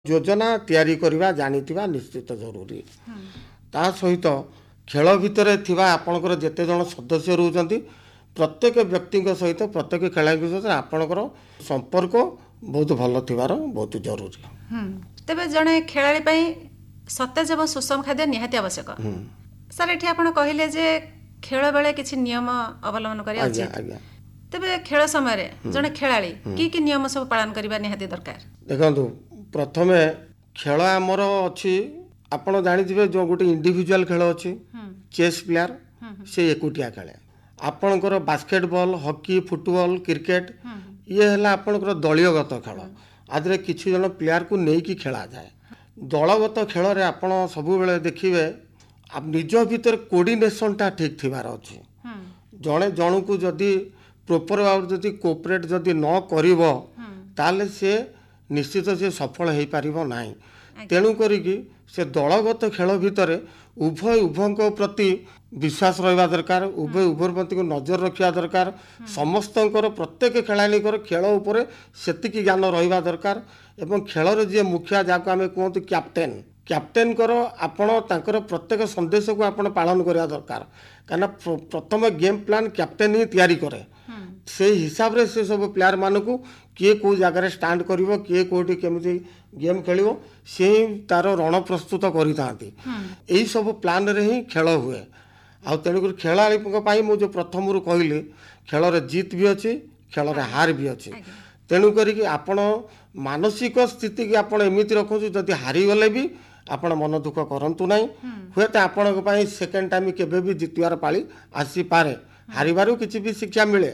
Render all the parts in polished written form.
योजना तैयारी करवा जानिथिबा निश्चित जरूरी। ता सहित खेल भितर थिबा आपणकर जेते जन सदस्य रहउचंती प्रत्येक व्यक्ति सहित प्रत्येक खेलाड़ी सहित आपणकर संपर्क बहुत भल थिबार बहुत जरूरी। तेबे जणे खेलाड़ी पई सतेज एवं सुषम खाद्य निहाती आवश्यक। सर एठी आपण कहिले जे खेल बेले किछि नियम अवलंबन करिया उचित। तेबे खेल समय रे जणे खेलाड़ी की नियम सब पालन करबा निहाती दरकार। देखंतु प्रथमे खेल आमर अछि आपण जानिथिबे जो गोटे इंडिविजुअल खेल अछि चेस प्लेयर से एकुटिया खेले। आपणकर बास्केटबॉल हॉकी फुटबॉल क्रिकेट ये है आपणकर दलीयगत खेल आदि किसी जन प्लेयर को लेकिन खेला जाए। दलगत खेल रे आपण सबु बेले देखिबे निज भीतर कोऑर्डिनेशनटा ठीक थिबार अछि। जणे जणु को जदी प्रॉपर भाव जदी कोऑपरेट जदी न करिवो ताले से निश्चित से सफल हो पारिबो नाही। तेणु करिकी से दलगत खेल भितर उभय उभयଙ୍କ प्रति विश्वास रहिबा दरकार। उभय उभय प्रति को नजर रखिया दरकार। समस्तଙ୍କର प्रत्येक खेलाड़ीकर खेल उपरे सेतिकी ज्ञान रहिबा दरकार। एवं खेल रे जे मुखिया जाको आमे कहंतु कैप्टेन कैप्टेन कर आपण तांकर प्रत्येक संदेश को आपण पालन करिया दरकार। काना प्रथम गेम प्लान कैप्टेन ही तैयारी करे। से हिसाब रे से सब प्लेयर मानकू किए को जगह स्टांड करिवो किए कोठी केमिति गेम खेलिवो से तार रण प्रस्तुत करि थांती। एही सब प्लान रे ही खेल हुए। आ तेणुकर खेलाड़ी मु जो प्रथम रू कहली खेल रे जीत भी अच्छी खेल रे हार भी अच्छी। तेणु करिकी आपण मानसिक स्थिति की आपण एमिति रखु जदि हारी गले भी आपण मन दुख करंतु नाही। हुए तो आपण पई सेकंड टाइम केबे भी जितवार पाली आसी पारे हारिबारु किछि भी शिक्षा मिले।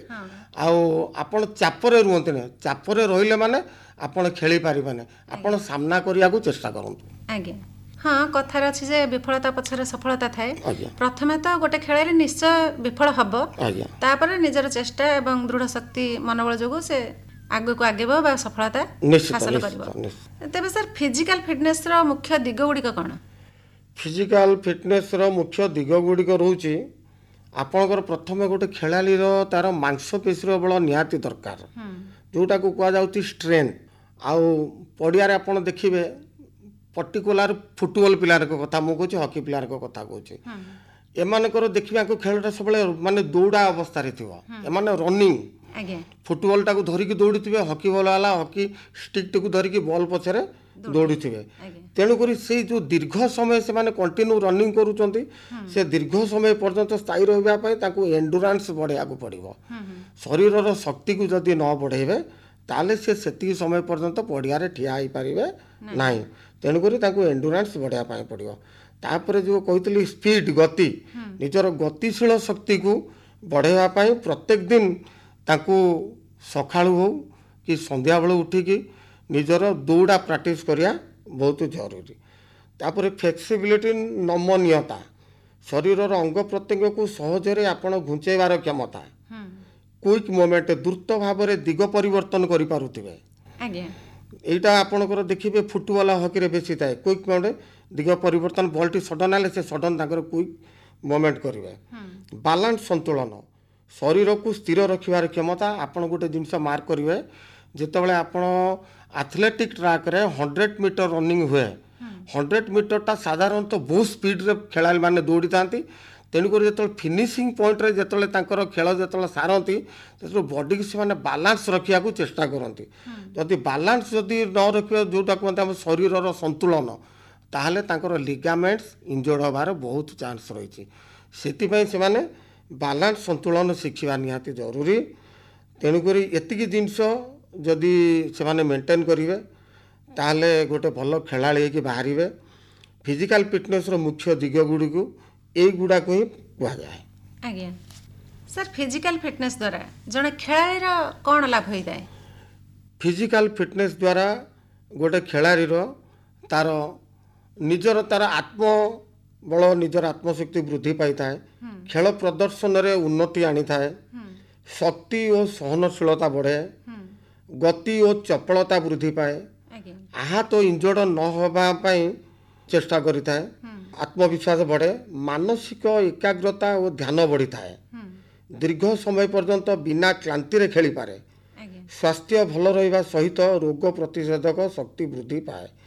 आपण चापरे रुहंते ने चापरे रहिले माने आपण खेली पारिबाने आपण सामना करिया को चेष्टा करंतु। आगे हाँ कथार अच्छी जे विफलता पछरे सफलता थाए। प्रथमे तो गोटे खेल निश्चय विफल हबो तापर निजर चेष्टा एवं दृढ़ शक्ति मनोबल जोगु से आगे को आगे बा सफलता हासिल करबो। तबे सर फिजिकल फिटनेस रो मुख्य दिग गुडी कोन? फिजिकल फिटनेस रो मुख्य दिग गुडी को रहउची आपणकर प्रथमे गोटे खेलाड़ी रो तार मांसपेशी रो बल निहाती दरकार जोटा को कुआ जाउती स्ट्रेंथ। आउ पडिया रे आपण देखिबे पर्टिकुलर फुटबॉल प्लेयर को कथा मु कहूँ हॉकी प्लेयर को कथा कहूँ एमानकर देखिबा को खेलटा सब माने दौड़ा अवस्था रे थिबो। एमाने रनिंग फुटबॉल टाको धरिकी दौड़ुथिबे हॉकी बॉल वाला हॉकी स्टिक टाको धरिकी बॉल पछरे दौड़ुथिबे। तेणु करी से जो दीर्घ समय से माने कंटिन्यू रनिंग करूचंती से दीर्घ समय पर्यंत स्थायी रहबा पई ताको एंडुरेंस बढ़िया को पड़िबो। शरीर रो शक्ति को जदी न बढ़ेबे ताले से सेती समय पर्यंत पड़िया रे ठिया ही पारिबे नाही। तेणु करी ताको एंडुरेंस बढ़िया पाई पड़िबो। तापरे जो कहतली स्पीड गति निजर गतिशील शक्ति को बढ़ेवा पाई प्रत्येक दिन ताको सखाळु हो कि संध्या बेले उठिकी निजर दौड़ा प्रैक्टिस करिया बहुत जरूरी। तापरे फ्लेक्सिबिलिटी नमनीयता शरीर अंग प्रत्यंग को सहजरे आपण घुंचेबार क्षमता क्विक मोमेंट द्रुत भाव में दिग परिवर्तन करि पारुथिबे। एटा आपणकर देखिबे फुटबॉल हॉकी रे बेसी थाए क्विक मोमेंट दिग परिवर्तन बॉल टी सडन आले से सडन ताकर क्विक मोमेंट करिवे। बैलेंस संतुलन शरीर को स्थिर रखिबार क्षमता आपण गोटे जिनस मार्क करिवे जेतेबेले आपण एथलेटिक ट्रैक रे 100 मीटर रनिंग हुए 100 मीटर टा साधारणतः बहुत स्पीड रे खेलाड़ी माने दौड़ी थांती। तेणुक जो फिनिशिंग पॉइंट रे जेतले तांकर खेल जेतले सारंती तो बॉडी की से बैलेंस रखिया को चेष्टा करती। जदि बैलेंस जदि न रखिया जोटा कहते हम शरीर रो संतुलन ताहले तांकर लिगामेंट्स इंजर्ड होबार बहुत चांस रही। सेति पई से माने बैलेंस संतुलन शिखिबा निहाती जरूरी। तेणुक एतिकी जिनस जदि से माने मेंटेन करिवे ताहले गोटे भल खेलाड़ी की बाहरिवे। फिजिकल फिटनेस रो मुख्य दिग गुडी को ए गुडा को ही कहा जाए। आज्ञा सर फिजिकल फिटनेस द्वारा जने खेलाड़ी रो कोन लाभ होई जाय? फिजिकल फिटनेस द्वारा गोटे खेलाड़ी रो तार निजर तार आत्म बल निजर आत्मशक्ति वृद्धि पाई थाए। खेल प्रदर्शन रे उन्नति आनी थाए। शक्ति और सहनशीलता बढ़े। गति और चपलता वृद्धि पाए। आहत तो इंजर्ड न होबा पई चेष्टा करि थाए। आत्मविश्वास बढ़े। मानसिक एकाग्रता और ध्यान बढ़ी थाए। दीर्घ समय पर्यंत बिना क्लांति रे खेली पारे। स्वास्थ्य भल रहिबा सहित रोग प्रतिषेधक शक्ति वृद्धि पाए।